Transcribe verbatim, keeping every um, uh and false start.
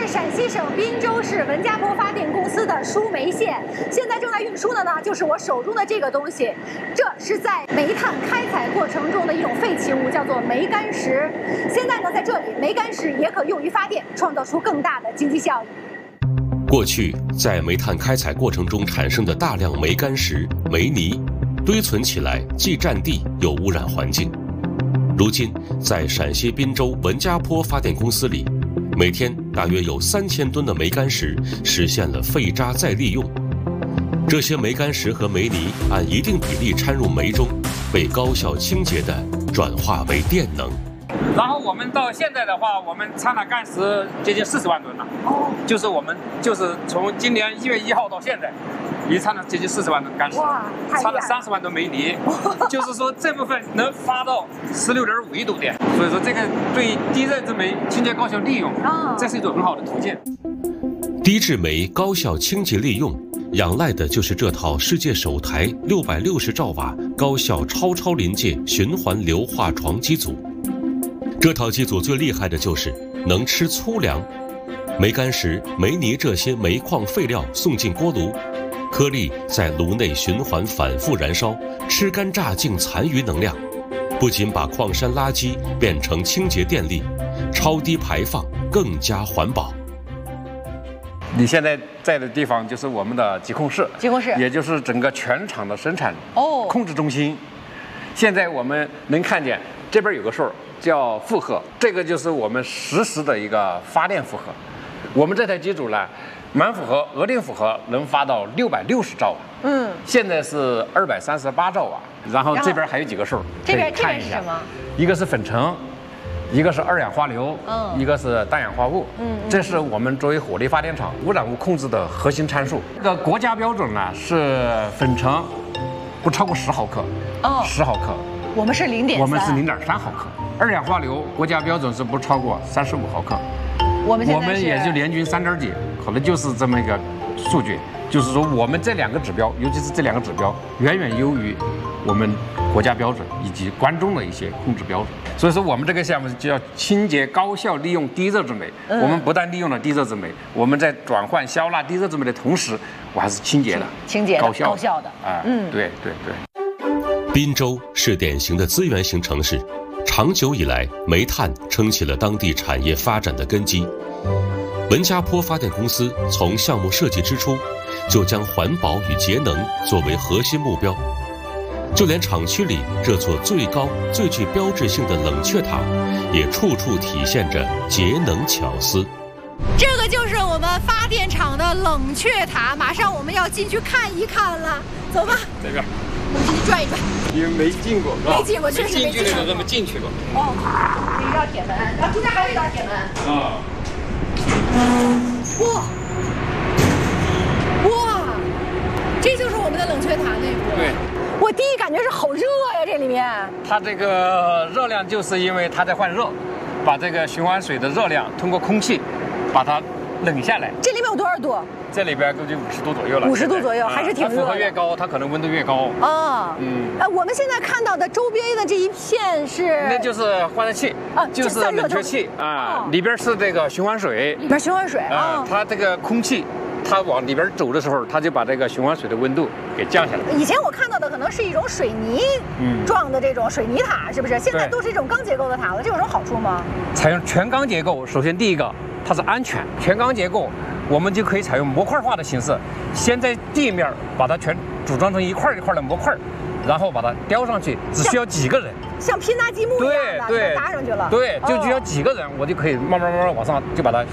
陕西省滨州市文家坡发电公司的输煤线，现在正在运输的呢，就是我手中的这个东西。这是在煤炭开采过程中的一种废弃物，叫做煤矸石。现在呢，在这里，煤矸石也可用于发电，创造出更大的经济效益。 过去，在煤炭开采过程中产生的大量煤矸石、煤泥，堆存起来既占地又污染环境。如今，在陕西滨州文家坡发电公司里，每天大约有三千吨的煤矸石实现了废渣再利用。这些煤矸石和煤泥按一定比例掺入煤中，被高效清洁地转化为电能。 然后我们到现在的话，我们掺了干石接近四十万吨了。哦，就是我们就是从今年一月一号到现在，已掺了接近四十万吨干石，掺了三十万吨煤泥，就是说这部分能发到十六点五亿度电。所以说这个对低热制煤清洁高效利用，这是一种很好的途径。 低质煤高效清洁利用，仰赖的就是这套世界首台六百六十兆瓦高效超超临界循环硫化床机组。这套机组最厉害的就是能吃粗粮，煤矸石、煤泥这些煤矿废料送进锅炉，颗粒在炉内循环反复燃烧，吃干榨净残余能量，不仅把矿山垃圾变成清洁电力，超低排放，更加环保。 你现在在的地方就是我们的集控室， 集控室也就是整个全厂的生产哦控制中心。现在我们能看见这边有个数叫负荷，这个就是我们实时的一个发电负荷。我们这台机组呢，满负荷、额定负荷能发到六百六十兆瓦，嗯，现在是二百三十八兆瓦。然后这边还有几个数， 这边这边是什么？ 一个是粉尘，一个是二氧化硫，嗯，一个是氮氧化物，嗯，这是我们作为火力发电厂污染物控制的核心参数。这个国家标准呢是粉尘不超过十毫克，哦，十毫克。 我们是零点， 我们是零点三毫克。二氧化硫国家标准是不超过三十五毫克， 我们我们也就联军三点几，可能就是这么一个数据。就是说，我们这两个指标，尤其是这两个指标，远远优于我们国家标准以及关中的一些控制标准。所以说，我们这个项目就叫清洁高效利用低热质煤。嗯、我们不但利用了低热质煤，我们在转换消纳低热质煤的同时，我还是清洁的、 清洁的、 高效的、 高效的。 啊，嗯，对对对。 滨州是典型的资源型城市，长久以来，煤炭撑起了当地产业发展的根基。文家坡发电公司从项目设计之初，就将环保与节能作为核心目标。就连厂区里这座最高、最具标志性的冷却塔，也处处体现着节能巧思。 这个就是我们发电厂的冷却塔，马上我们要进去看一看了，走吧。 这边， 我们进去转一转。 因为没进过， 没进过，确实没进去过，咱们进去过。 哦，有一道铁门，啊，中间还有一道铁门。啊。哇哇，这就是我们的冷却塔内部。 对。 我第一感觉是好热呀，这里面。 它这个热量就是因为它在换热，把这个循环水的热量通过空气把它冷下来。 这里面有多少度？这里边估计五十度左右了。 五十度左右，还是挺热的。 负荷越高，它可能温度越高。 啊，嗯。哎，我们现在看到的周边的这一片是， 那就是换热器啊，就是冷却器啊，里边是这个循环水。 里边循环水啊， 它这个空气。它往里边走的时候，它就把这个循环水的温度给降下来。 以前我看到的可能是一种水泥状的这种水泥塔，是不是？现在都是一种钢结构的塔了，这有什么好处吗？ 采用全钢结构，首先第一个它是安全，全钢结构我们就可以采用模块化的形式，先在地面把它全组装成一块一块的模块，然后把它雕上去，只需要几个人， 像拼搭积木一样的， 对对， 搭上去了。 对，就需要几个人，我就可以慢慢慢慢往上就把它